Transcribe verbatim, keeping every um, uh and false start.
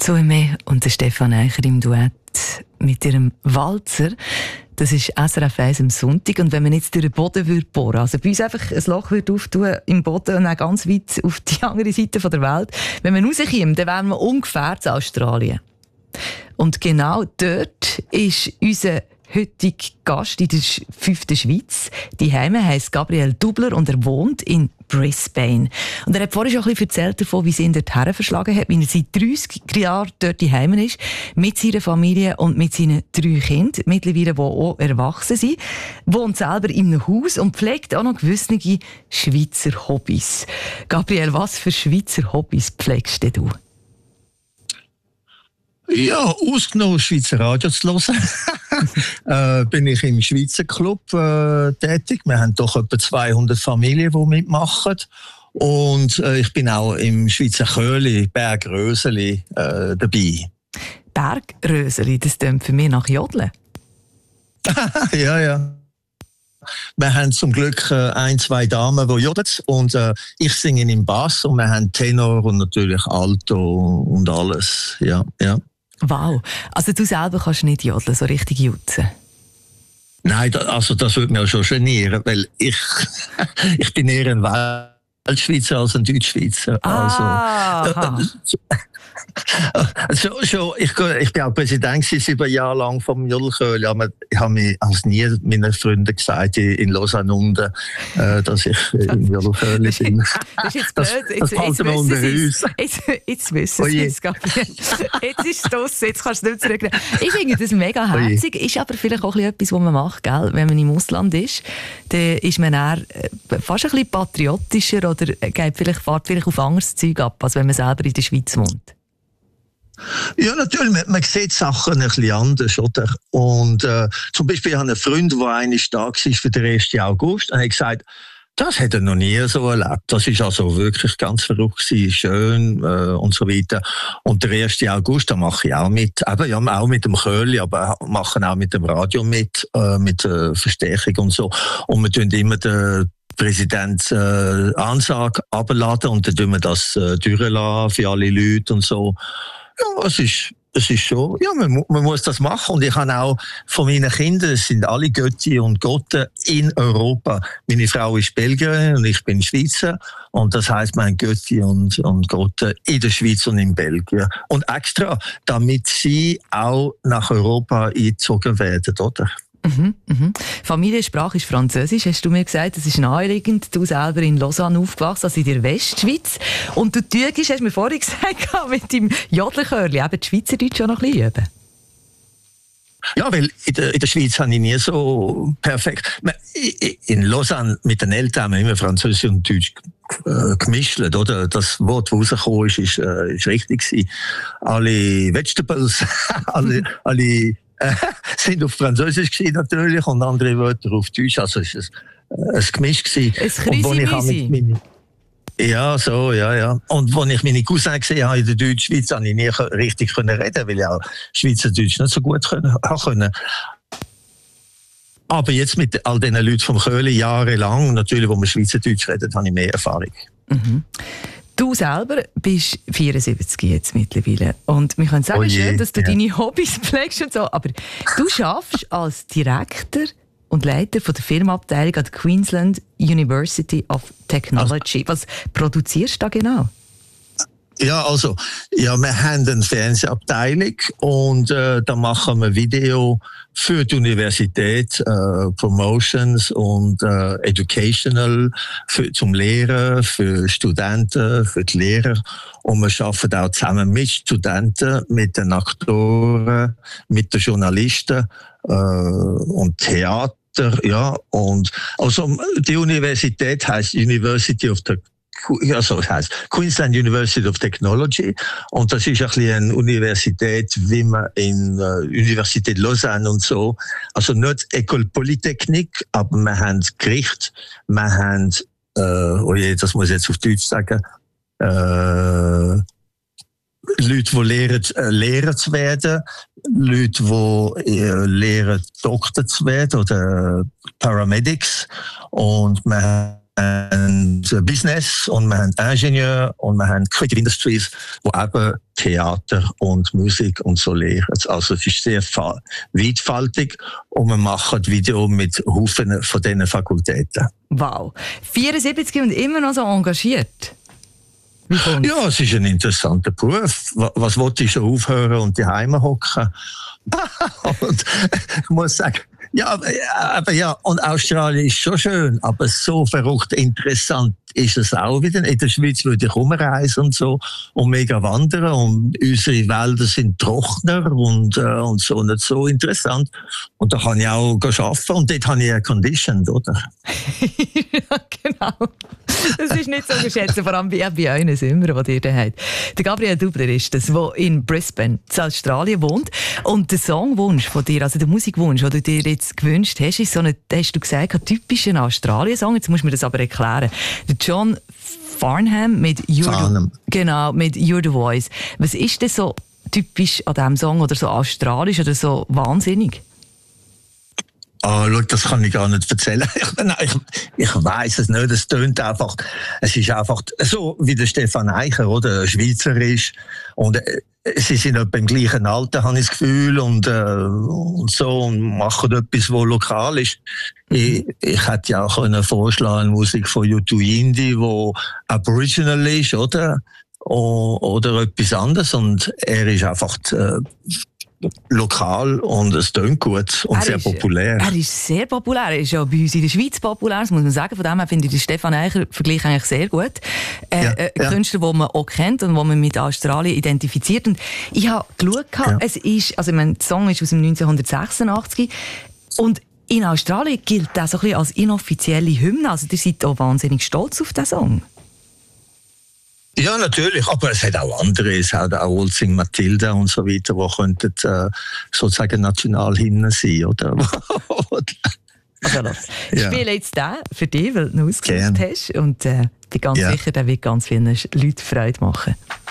Zoe May und der Stefan Eicher im Duett mit ihrem Walzer. Das ist S R F eins am Sonntag. Und wenn man jetzt durch den Boden würde bohren, also bei uns einfach ein Loch würde auftun im Boden und dann ganz weit auf die andere Seite der Welt, wenn man rauskommt, dann wären wir ungefähr in Australien. Und genau dort ist unser heutiger Gast in der fünften Schweiz. Die Heime heisst Gabriel Dubler und er wohnt in Brisbane. Und er hat vorhin schon ein bisschen erzählt davon, wie sie ihn dorthin verschlagen hat, wie er seit dreißig Jahren dort die Heime ist, mit seiner Familie und mit seinen drei Kindern, mittlerweile die auch erwachsen sind, wohnt selber in einem Haus und pflegt auch noch gewisse Schweizer Hobbys. Gabriel, was für Schweizer Hobbys pflegst du? Ja, ausgenommen Schweizer Radio zu hören, äh, bin ich im Schweizer Club äh, tätig. Wir haben doch etwa zweihundert Familien, die mitmachen. Und äh, ich bin auch im Schweizer Chöli, Bergröseli, äh, dabei. Bergröseli, das klingt für mich nach Jodeln. Ja, ja. Wir haben zum Glück äh, ein, zwei Damen, die jodeln. Und äh, ich singe im Bass und wir haben Tenor und natürlich Alto und alles. Ja, ja. Wow. Also du selber kannst nicht jodeln, so richtig jutzen? Nein, da, also das würde mich auch schon genieren, weil ich, ich bin eher ein Weltschweizer als ein Deutschschweizer. Ah, also, so, so, ich, ich bin auch Präsident sieben Jahre lang vom Jodelchöli, aber ich habe mir als nie meinen Freunden gesagt in Lausanne unten, äh, dass ich im Jodelchöli bin. Das ist jetzt blöd. Das, das jetzt, jetzt, jetzt, jetzt, jetzt, jetzt wissen Sie es, Gabriel. Jetzt ist es draus, jetzt kannst du es nicht zurücknehmen. Ich finde das mega herzig, ist aber vielleicht auch etwas, was man macht, gell? Wenn man im Ausland ist, dann ist man eher fast ein bisschen patriotischer oder geht vielleicht, fährt vielleicht auf anderes Zeug ab, als wenn man selber in der Schweiz wohnt. Ja, natürlich. Man, man sieht Sachen ein bisschen anders, oder? Und äh, zum Beispiel, ich habe einen Freund, der eigentlich da war für den ersten August, und er hat gesagt, das hätte er noch nie so erlebt. Das ist also wirklich ganz verrückt gewesen, schön äh, und so weiter. Und der ersten August, da mache ich auch mit. Eben, ja, auch mit dem Chöli, aber machen auch mit dem Radio mit, äh, mit äh, Verstärkung und so. Und wir tun immer den Präsident äh, Ansage abladen und dann tun wir das äh, durchlassen für alle Leute und so. Ja, es ist, es ist schon, ja, man, man muss das machen. Und ich habe auch von meinen Kindern, es sind alle Götti und Gotten in Europa. Meine Frau ist Belgierin und ich bin Schweizer. Und das heisst, man Götti und, und Gotten in der Schweiz und in Belgien. Und extra, damit sie auch nach Europa eingezogen werden, oder? Mhm, mhm. Familiensprache ist Französisch, hast du mir gesagt, das ist naheliegend. Du selber in Lausanne aufgewachsen, also in der Westschweiz. Und du tügst, hast du mir vorhin gesagt, mit deinem Jodelchörli eben die Schweizerdeutsch auch noch ein bisschen üben. Ja, weil in der, in der Schweiz habe ich nie so perfekt. In Lausanne mit den Eltern haben wir immer Französisch und Deutsch äh, gemischt, oder? Das Wort, das rausgekommen ist, ist, äh, ist richtig gewesen. Alle Vegetables, alle, alle äh, sind auf Französisch gewesen, natürlich, und andere Wörter auf Deutsch. Also es war ein, ein Gemisch gewesen. Ein Ja, so, ja, ja. Und als ich meine Cousins gesehen habe in der Deutschschweiz, konnte ich nie richtig reden, weil ich auch Schweizerdeutsch nicht so gut können, können. Aber jetzt mit all diesen Leuten vom Chöli jahrelang, natürlich, wo man Schweizerdeutsch redet, habe ich mehr Erfahrung. Mhm. Du selber bist vierundsiebzig jetzt mittlerweile. Und wir können sagen, oh je, schön, dass du ja. deine Hobbys pflegst und so. Aber du schaffst als Direktor und Leiter von der Filmabteilung an der Queensland University of Technology. Was produzierst du da genau? Ja, also, ja, wir haben eine Fernsehabteilung und äh, da machen wir Video für die Universität, äh, Promotions und äh, Educational für, zum Lehren, für Studenten, für die Lehrer. Und wir arbeiten auch zusammen mit Studenten, mit den Aktoren, mit den Journalisten äh, und Theater. Ja, und also die Universität heißt University of the Also, das heisst Queensland University of Technology. Und das ist ein bisschen eine Universität, wie man in der äh, Universität Lausanne und so. Also nicht École Polytechnique, aber wir haben Gericht, wir haben, äh, oh je, das muss ich jetzt auf Deutsch sagen, äh, Leute, die lehren, äh, Lehrer zu werden, Leute, die äh, lehren, Doktor zu werden oder Paramedics. Und wir haben Business und wir haben Ingenieur und wir haben Creative Industries, wo eben Theater und Musik und so lehren. Also es ist sehr weitfaltig und wir machen Video mit Haufen von diesen Fakultäten. Wow. vierundsiebzig und immer noch so engagiert. Ja, es ist ein interessanter Beruf. Was wollte ich schon aufhören und die Heime hocken? Und ich muss sagen, ja, aber ja, und Australien ist schon schön, aber so verrückt interessant ist es auch wieder. In der Schweiz würde ich rumreisen und so und mega wandern und unsere Wälder sind trockener und, äh, und so nicht so interessant. Und da kann ich auch arbeiten und dort habe ich Air Conditioned, oder? Ja, genau. Das ist nicht so geschätzt, vor allem bei, bei euren Sommer, die ihr da habt. Der Gabriel Dubler ist das, der in Brisbane, in Australien wohnt. Und der Songwunsch von dir, also der Musikwunsch, den du dir jetzt gewünscht hast, ist so ein, hast du gesagt, ein typischer Australien-Song. Jetzt musst du mir das aber erklären. Der John Farnham mit You're the, genau, mit You're the Voice. Was ist denn so typisch an diesem Song oder so australisch oder so wahnsinnig? Ah, schau, das kann ich gar nicht erzählen. Ich, ich, ich weiss es nicht. Es tönt einfach, es ist einfach so, wie der Stefan Eicher, oder? Schweizer ist. Und äh, sie sind etwa im gleichen Alter, habe ich das Gefühl, und, äh, und so, und machen etwas, was lokal ist. Ich, ich hätte ja auch können vorschlagen, Musik von Yutu Yindi, wo Aboriginal ist, oder? O, oder etwas anderes. Und er ist einfach, äh, lokal und es tönt gut und er sehr ist, populär. Er ist sehr populär. Er ist ja bei uns in der Schweiz populär, das muss man sagen. Von dem her finde ich den Stefan Eicher-Vergleich eigentlich sehr gut. Äh, ja, äh, ja. Künstler, den man auch kennt und den man mit Australien identifiziert. Und ich habe geschaut, ja. es ist, also mein Song ist aus dem neunzehnhundertsechsundachtzig und in Australien gilt das so ein bisschen als inoffizielle Hymne. Also ihr seid auch wahnsinnig stolz auf diesen Song. Ja, natürlich, aber es hat auch andere, es hat auch Old Sing Matilda und so weiter, die könnten äh, sozusagen Nationalhymnen sein, oder? Also los, ich ja. spiele jetzt den für dich, weil du ihn ausgesucht hast und äh, bin ganz ja. sicher, der wird ganz vielen Leuten Freude machen.